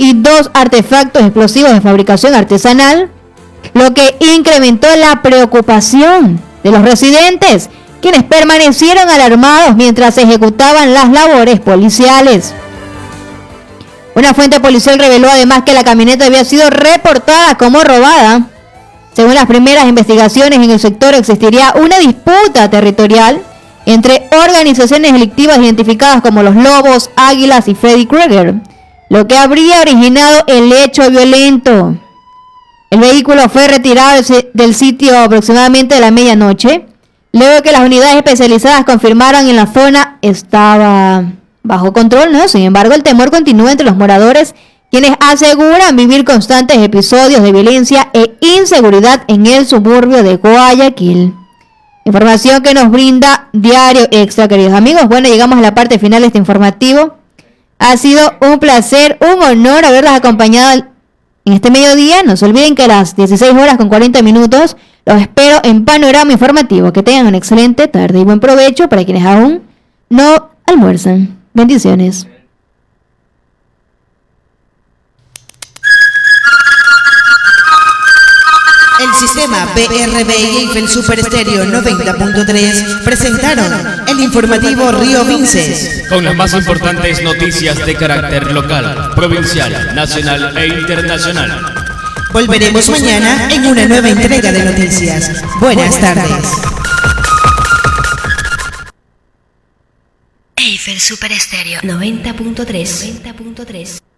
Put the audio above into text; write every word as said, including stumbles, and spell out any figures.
y dos artefactos explosivos de fabricación artesanal, lo que incrementó la preocupación de los residentes, quienes permanecieron alarmados mientras se ejecutaban las labores policiales. Una fuente policial reveló además que la camioneta había sido reportada como robada. Según las primeras investigaciones en el sector, existiría una disputa territorial entre organizaciones delictivas identificadas como los Lobos, Águilas y Freddy Krueger, lo que habría originado el hecho violento. El vehículo fue retirado del sitio aproximadamente a la medianoche, luego que las unidades especializadas confirmaron que la zona estaba bajo control, ¿no? Sin embargo, el temor continúa entre los moradores, quienes aseguran vivir constantes episodios de violencia e inseguridad en el suburbio de Guayaquil. Información que nos brinda Diario Extra, queridos amigos. Bueno, llegamos a la parte final de este informativo. Ha sido un placer, un honor haberlas acompañado en este mediodía. No se olviden que a las dieciséis horas con cuarenta minutos los espero en Panorama Informativo. Que tengan una excelente tarde y buen provecho para quienes aún no almuerzan. Bendiciones. El sistema B R B y Eiffel Super Estéreo noventa punto tres presentaron el informativo Río Vinces, con las más importantes noticias de carácter local, provincial, nacional e internacional. Volveremos mañana en una nueva entrega de noticias. Buenas tardes. Eiffel Super Estéreo noventa punto tres.